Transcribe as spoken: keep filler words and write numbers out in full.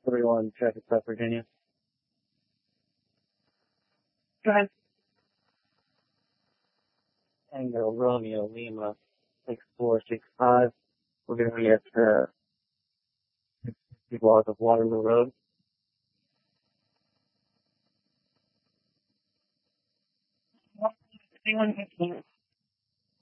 Everyone, traffic stop, Virginia. Go ahead. Tango Romeo Lima six four six five. We're going to be at uh, sixty block of Waterloo Road. Anyone